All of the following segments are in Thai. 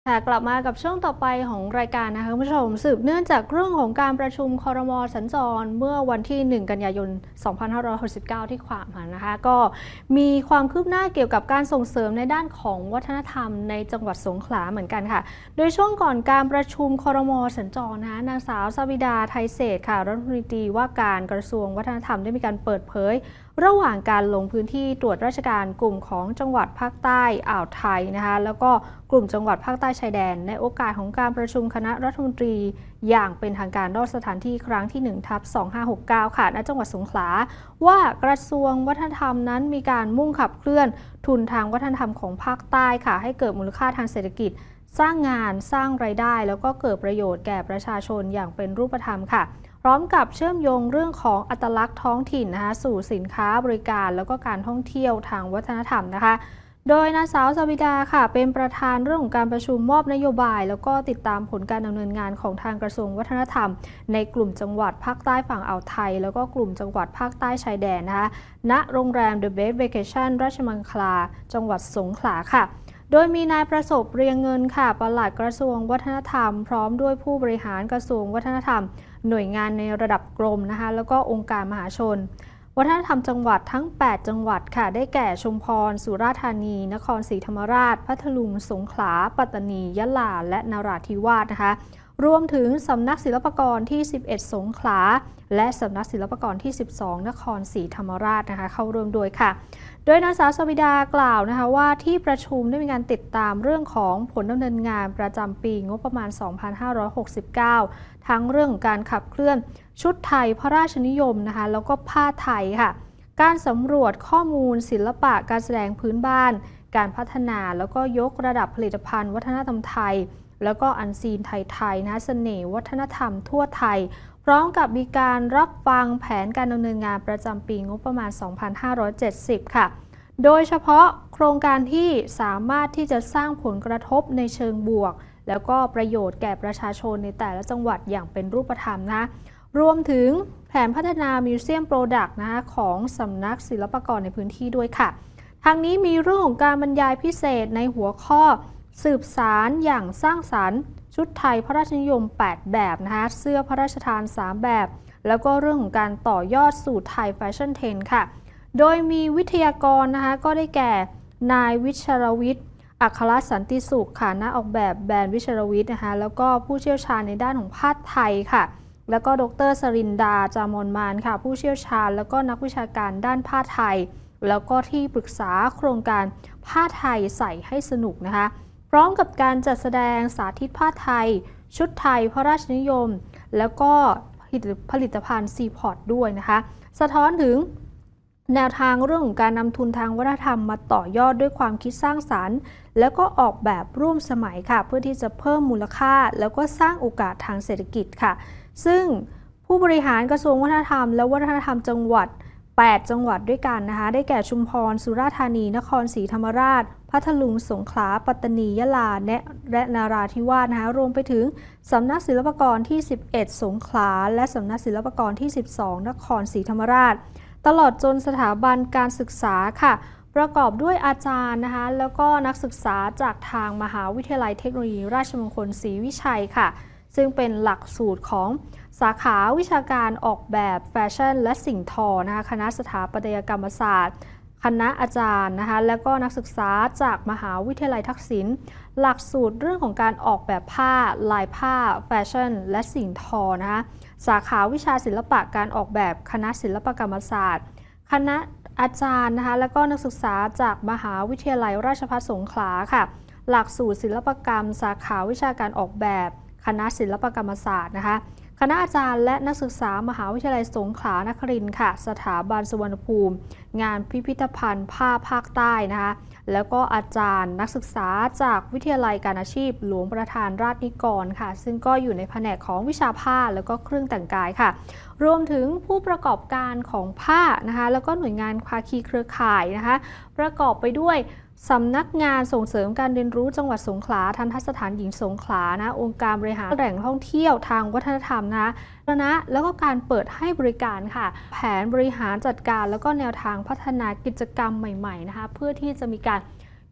ค่ะกลับมากับช่วงต่อไปของรายการนะคะคุณผู้ชมสืบเนื่องจากเรื่องของการประชุมครม.สัญจรเมื่อวันที่ 1 กันยายน 2569 ที่ผ่านมานะคะก็มีความคืบหน้าเกี่ยวกับการส่งเสริมในด้านของวัฒนธรรมในจังหวัดสงขลาเหมือนกันค่ะโดยช่วงก่อนการประชุมครม.สัญจรนะคะนางสาวสวิดาไทยเศรษฐ์ค่ะรัฐมนตรีว่าการกระทรวงวัฒนธรรมได้มีการเปิดเผยระหว่างการลงพื้นที่ตรวจราชการกลุ่มของจังหวัดภาคใต้อ่าวไทยนะคะแล้วก็กลุ่มจังหวัดภาคใต้ชายแดนในโอกาสของการประชุมคณะรัฐมนตรีอย่างเป็นทางการนอกสถานที่ครั้งที่ 1/2569 ค่ะณจังหวัดสงขลาว่ากระทรวงวัฒนธรรมนั้นมีการมุ่งขับเคลื่อนทุนทางวัฒนธรรมของภาคใต้ค่ะให้เกิดมูลค่าทางเศรษฐกิจสร้างงานสร้างรายได้แล้วก็เกิดประโยชน์แก่ประชาชนอย่างเป็นรูปธรรมค่ะพร้อมกับเชื่อมโยงเรื่องของอัตลักษณ์ท้องถิ่นนะคะสู่สินค้าบริการแล้วก็การท่องเที่ยวทางวัฒนธรรมนะคะโดยนางสาวสวิดาค่ะเป็นประธานเรื่องของการประชุมมอบนโยบายแล้วก็ติดตามผลการดำเนินงานของทางกระทรวงวัฒนธรรมในกลุ่มจังหวัดภาคใต้ฝั่งอ่าวไทยแล้วก็กลุ่มจังหวัดภาคใต้ชายแดนนะคะณโรงแรม The Best Vacation ราชมังคลาจังหวัดสงขลาค่ะโดยมีนายประสบเรียงเงินค่ะปลัดกระทรวงวัฒนธรรมพร้อมด้วยผู้บริหารกระทรวงวัฒนธรรมหน่วยงานในระดับกรมนะคะแล้วก็องค์การมหาชนวัฒนธรรมจังหวัดทั้ง 8 จังหวัดค่ะได้แก่ชุมพรสุราษฎร์ธานีนครศรีธรรมราชพัทลุงสงขลาปัตตานียะลาและนราธิวาสนะคะรวมถึงสำนักศิลปากรที่ 11 สงขลาและสำนักศิลปากรที่ 12 นครศรีธรรมราชนะคะเข้าร่วมด้วยค่ะโดยนางสาวสวิดากล่าวนะคะว่าที่ประชุมได้มีการติดตามเรื่องของผลดำเนินงานประจำปีงบประมาณ 2569 ทั้งเรื่องของการขับเคลื่อนชุดไทยพระราชนิยมนะคะแล้วก็ผ้าไทยค่ะการสำรวจข้อมูลศิลปะการแสดงพื้นบ้านการพัฒนาแล้วก็ยกระดับผลิตภัณฑ์วัฒนธรรมไทยแล้วก็อันซีนไทยนะเสน่ห์วัฒนธรรมทั่วไทยพร้อมกับมีการรับฟังแผนการดำเนินงานประจำปีงบประมาณ 2570 ค่ะโดยเฉพาะโครงการที่สามารถที่จะสร้างผลกระทบในเชิงบวกแล้วก็ประโยชน์แก่ประชาชนในแต่ละจังหวัดอย่างเป็นรูปธรรมนะรวมถึงแผนพัฒนามิวเซียมโปรดักต์นะคะของสำนักศิลปากรในพื้นที่ด้วยค่ะทางนี้มีเรื่องของการบรรยายพิเศษในหัวข้อสืบสารอย่างสร้างสรรค์ชุดไทยพระราชนิยม 8 แบบนะคะเสื้อพระราชทาน 3 แบบแล้วก็เรื่องของการต่อยอดสู่ไทยแฟชั่นเทรนด์ค่ะโดยมีวิทยากรนะคะก็ได้แก่นายวิชรวิทย์อัครสันติสุขค่ะนักออกแบบแบรนด์วิชรวิทย์นะคะแล้วก็ผู้เชี่ยวชาญในด้านของผ้าไทยค่ะแล้วก็ดร.สรินดาจามอนมานค่ะผู้เชี่ยวชาญแล้วก็นักวิชาการด้านผ้าไทยแล้วก็ที่ปรึกษาโครงการผ้าไทยใส่ให้สนุกนะคะพร้อมกับการจัดแสดงสาธิตผ้าไทยชุดไทยพระราชนิยมแล้วก็ผลิตภัณฑ์ซีพอร์ตด้วยนะคะสะท้อนถึงแนวทางเรื่องของการนำทุนทางวัฒนธรรมมาต่อยอดด้วยความคิดสร้างสรรค์แล้วก็ออกแบบร่วมสมัยค่ะเพื่อที่จะเพิ่มมูลค่าแล้วก็สร้างโอกาสทางเศรษฐกิจค่ะซึ่งผู้บริหารกระทรวงวัฒนธรรมและวัฒนธรรมจังหวัด 8 จังหวัดด้วยกันนะคะได้แก่ชุมพรสุราษฎร์ธานีนครศรีธรรมราชพัทลุงสงขลาปัตตานียะลาและนราธิวาสนะคะรวมไปถึงสำนักศิลปากรที่ 11 สงขลาและสำนักศิลปากรที่ 12 นครศรีธรรมราชตลอดจนสถาบันการศึกษาค่ะประกอบด้วยอาจารย์นะคะแล้วก็นักศึกษาจากทางมหาวิทยาลัยเทคโนโลยีราชมงคลศรีวิชัยค่ะซึ่งเป็นหลักสูตรของสาขาวิชาการออกแบบแฟชั่นและสิ่งทอนะคะคณะสถาปัตยกรรมศาสตร์คณะอาจารย์นะคะและก็นักศึกษาจากมหาวิทยาลัยทักษิณหลักสูตรเรื่องของการออกแบบผ้าลายผ้าแฟชั่นและสิ่งทอนะคะสาขาวิชาศิลปะการออกแบบคณะศิลปกรรมศาสตร์คณะอาจารย์นะคะและก็นักศึกษาจากมหาวิทยาลัยราชภัฏสงขลาค่ะหลักสูตรศิลปกรรมสาขาวิชาการออกแบบคณะศิลปกรรมศาสตร์นะคะคณะอาจารย์และนักศึกษามหาวิทยาลัยสงขลานครินทร์ค่ะสถาบันสุวรรณภูมิงานพิพิธภัณฑ์ผ้าภาคใต้นะคะแล้วก็อาจารย์นักศึกษาจากวิทยาลัยการอาชีพหลวงประธานราชนิกรค่ะซึ่งก็อยู่ในแผนกของวิชาผ้าแล้วก็เครื่องแต่งกายค่ะรวมถึงผู้ประกอบการของผ้านะคะแล้วก็หน่วยงานภาคีเครือข่ายนะคะประกอบไปด้วยสำนักงานส่งเสริมการเรียนรู้จังหวัดสงขลาทัณฑสถานหญิงสงขลานะองค์การบริหารแหล่งท่องเที่ยวทางวัฒนธรรมนะแล้วก็การเปิดให้บริการค่ะแผนบริหารจัดการแล้วก็แนวทางพัฒนากิจกรรมใหม่ๆนะคะเพื่อที่จะมีการ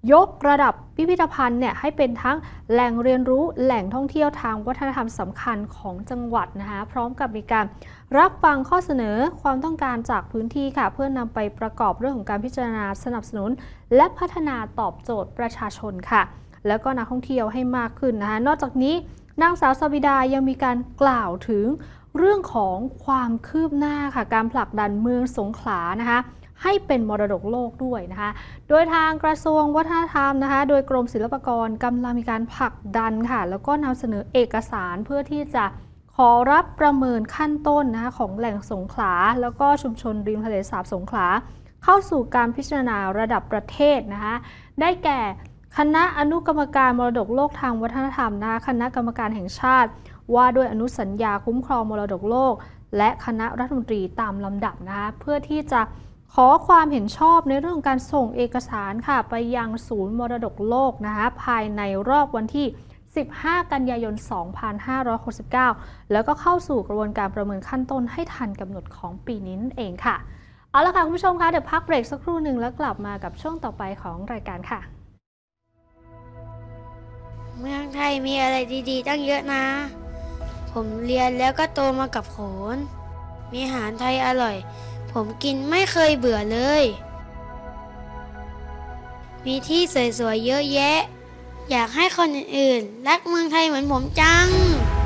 ยกระดับพิพิธภัณฑ์เนี่ยให้เป็นทั้งแหล่งเรียนรู้แหล่งท่องเที่ยวทางวัฒนธรรมสำคัญของจังหวัดนะคะพร้อมกับมีการรับฟังข้อเสนอความต้องการจากพื้นที่ค่ะเพื่อนำไปประกอบเรื่องของการพิจารณาสนับสนุนและพัฒนาตอบโจทย์ประชาชนค่ะแล้วก็นักท่องเที่ยวให้มากขึ้นนะคะนอกจากนี้นางสาวสวิดายังมีการกล่าวถึงเรื่องของความคืบหน้าค่ะการผลักดันเมืองสงขลานะคะให้เป็นมรดกโลกด้วยนะคะโดยทางกระทรวงวัฒนธรรมนะคะโดยกรมศิลปากรกำลังมีการผลักดันค่ะแล้วก็นำเสนอเอกสารเพื่อที่จะขอรับประเมินขั้นต้นนะคะของแหล่งสงขลาแล้วก็ชุมชนริมทะเลสาบสงขลาเข้าสู่การพิจารณาระดับประเทศนะคะได้แก่คณะอนุกรรมการมรดกโลกทางวัฒนธรรมนะคะคณะกรรมการแห่งชาติว่าด้วยอนุสัญญาคุ้มครองมรดกโลกและคณะรัฐมนตรีตามลำดับนะคะเพื่อที่จะขอความเห็นชอบในเรื่องการส่งเอกสารค่ะไปยังศูนย์มรดกโลกนะคะภายในรอบวันที่15 กันยายน 2569 แล้วก็เข้าสู่กระบวนการประเมินขั้นต้นให้ทันกำหนดของปีนี้นั่นเองค่ะเอาละค่ะคุณผู้ชมคะเดี๋ยวพักเบรกสักครู่หนึ่งแล้วกลับมากับช่วงต่อไปของรายการค่ะเมืองไทยมีอะไรดีๆตั้งเยอะนะ ผมเรียนแล้วก็โตมากับโขน มีอาหารไทยอร่อย ผมกินไม่เคยเบื่อเลย มีที่สวยๆเยอะแยะ อยากให้คนอื่นๆรักเมืองไทยเหมือนผมจัง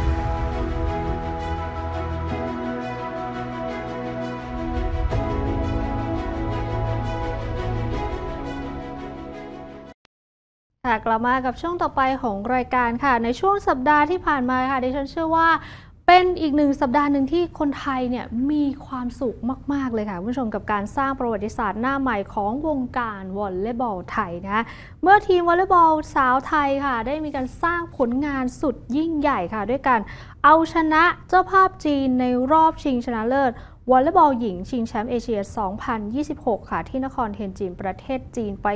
กลับมากับช่วงต่อไปของรายการค่ะในช่วงสัปดาห์ที่ผ่านมาค่ะดิฉันเชื่อว่าเป็นอีกหนึ่งสัปดาห์หนึ่งที่คนไทยเนี่ยมีความสุขมากๆเลยค่ะคุณผู้ชมกับการสร้างประวัติศาสตร์หน้าใหม่ของวงการวอลเลย์บอลไทยนะเมื่อทีมวอลเลย์บอลสาวไทยค่ะได้มีการสร้างผลงานสุดยิ่งใหญ่ค่ะด้วยการเอาชนะเจ้าภาพจีนในรอบชิงชนะเลิศวอลเลย์บอลหญิงชิงแชมป์เอเชีย 2026 ค่ะที่นครเทียนจินประเทศจีนไป